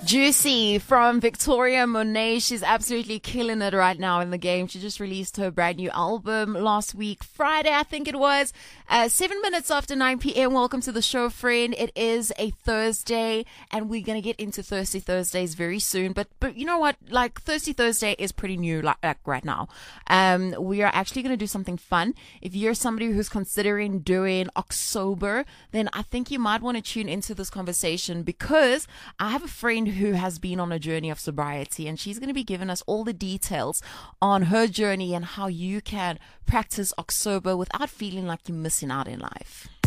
Juicy from Victoria Monet. She's absolutely killing it right now in the game. She just released her brand new album last week, Friday, I think it was. 7 minutes after 9 p.m. Welcome to the show, friend. It is a Thursday, and we're going to get into Thirsty Thursdays very soon. But you know what? Like, Thirsty Thursday is pretty new, like right now. We are actually going to do something fun. If you're somebody who's considering doing October, then I think you might want to tune into this conversation, because I have a friend who has been on a journey of sobriety, and she's going to be giving us all the details on her journey and how you can practice October without feeling like you're missing out in life.